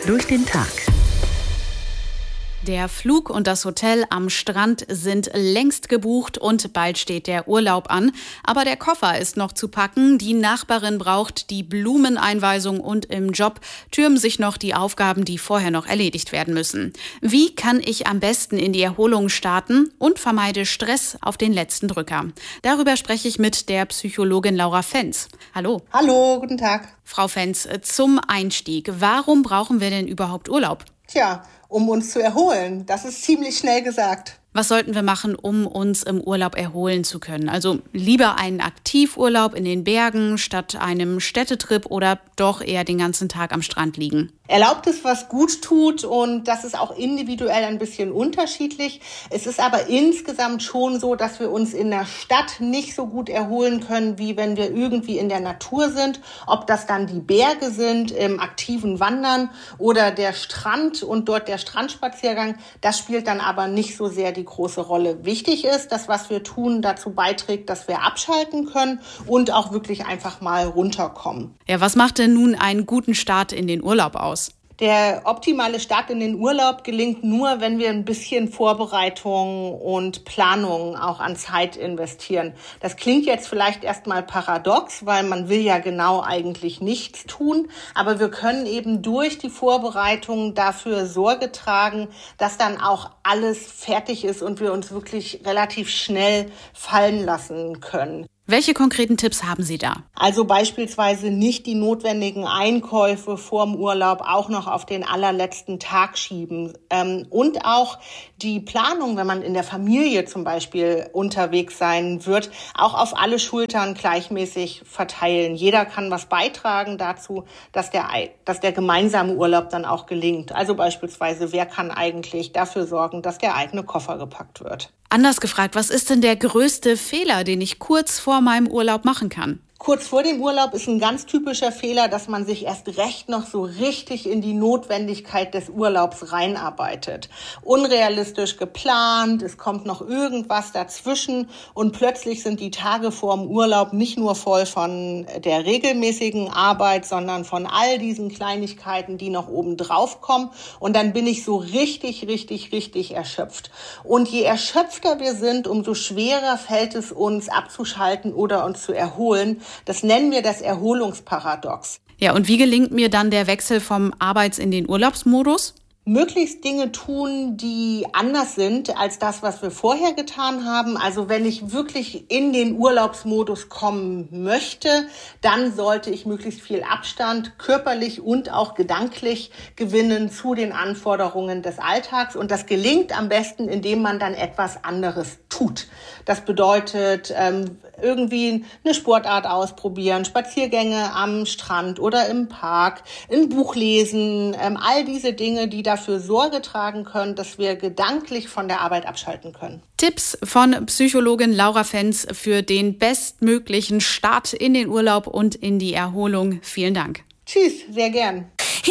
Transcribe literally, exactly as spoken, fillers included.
durch den Tag. Der Flug und das Hotel am Strand sind längst gebucht und bald steht der Urlaub an. Aber der Koffer ist noch zu packen. Die Nachbarin braucht die Blumeneinweisung und im Job türmen sich noch die Aufgaben, die vorher noch erledigt werden müssen. Wie kann ich am besten in die Erholung starten und vermeide Stress auf den letzten Drücker? Darüber spreche ich mit der Psychologin Laura Fenz. Hallo. Hallo, guten Tag. Frau Fenz, zum Einstieg. Warum brauchen wir denn überhaupt Urlaub? Tja, um uns zu erholen. Das ist ziemlich schnell gesagt. Was sollten wir machen, um uns im Urlaub erholen zu können? Also lieber einen Aktivurlaub in den Bergen statt einem Städtetrip oder doch eher den ganzen Tag am Strand liegen? Erlaubt es, was gut tut, und das ist auch individuell ein bisschen unterschiedlich. Es ist aber insgesamt schon so, dass wir uns in der Stadt nicht so gut erholen können, wie wenn wir irgendwie in der Natur sind. Ob das dann die Berge sind, im aktiven Wandern oder der Strand und dort der Strandspaziergang, das spielt dann aber nicht so sehr die große Rolle. Wichtig ist, dass was wir tun dazu beiträgt, dass wir abschalten können und auch wirklich einfach mal runterkommen. Ja, was macht denn nun einen guten Start in den Urlaub aus? Der optimale Start in den Urlaub gelingt nur, wenn wir ein bisschen Vorbereitung und Planung auch an Zeit investieren. Das klingt jetzt vielleicht erstmal paradox, weil man will ja genau eigentlich nichts tun. Aber wir können eben durch die Vorbereitung dafür Sorge tragen, dass dann auch alles fertig ist und wir uns wirklich relativ schnell fallen lassen können. Welche konkreten Tipps haben Sie da? Also beispielsweise nicht die notwendigen Einkäufe vorm Urlaub auch noch auf den allerletzten Tag schieben. Ähm, und auch die Planung, wenn man in der Familie zum Beispiel unterwegs sein wird, auch auf alle Schultern gleichmäßig verteilen. Jeder kann was beitragen dazu, dass der, dass der gemeinsame Urlaub dann auch gelingt. Also beispielsweise, wer kann eigentlich dafür sorgen, dass der eigene Koffer gepackt wird? Anders gefragt, was ist denn der größte Fehler, den ich kurz vor meinem Urlaub machen kann? Kurz vor dem Urlaub ist ein ganz typischer Fehler, dass man sich erst recht noch so richtig in die Notwendigkeit des Urlaubs reinarbeitet. Unrealistisch geplant, es kommt noch irgendwas dazwischen und plötzlich sind die Tage vor dem Urlaub nicht nur voll von der regelmäßigen Arbeit, sondern von all diesen Kleinigkeiten, die noch oben drauf kommen. Und dann bin ich so richtig, richtig, richtig erschöpft. Und je erschöpfter wir sind, umso schwerer fällt es uns abzuschalten oder uns zu erholen. Das nennen wir das Erholungsparadox. Ja, und wie gelingt mir dann der Wechsel vom Arbeits- in den Urlaubsmodus? Möglichst Dinge tun, die anders sind als das, was wir vorher getan haben. Also wenn ich wirklich in den Urlaubsmodus kommen möchte, dann sollte ich möglichst viel Abstand körperlich und auch gedanklich gewinnen zu den Anforderungen des Alltags. Und das gelingt am besten, indem man dann etwas anderes tut. Das bedeutet, ähm, irgendwie eine Sportart ausprobieren, Spaziergänge am Strand oder im Park, ein Buch lesen, ähm, all diese Dinge, die da dafür Sorge tragen können, dass wir gedanklich von der Arbeit abschalten können. Tipps von Psychologin Laura Fenz für den bestmöglichen Start in den Urlaub und in die Erholung. Vielen Dank. Tschüss, sehr gern.